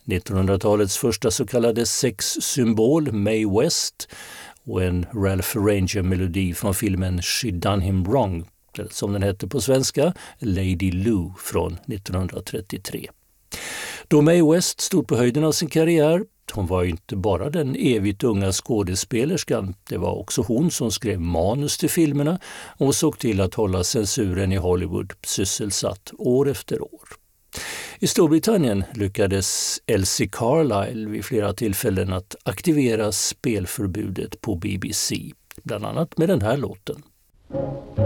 1900-talets första så kallade sexsymbol Mae West och en Ralph Ranger-melodi från filmen She Done Him Wrong, som den hette på svenska, Lady Lou från 1933. Då Mae West stod på höjden av sin karriär, hon var inte bara den evigt unga skådespelerskan, det var också hon som skrev manus till filmerna och såg till att hålla censuren i Hollywood sysselsatt år efter år. I Storbritannien lyckades Elsie Carlyle vid flera tillfällen att aktivera spelförbudet på BBC, bland annat med den här låten.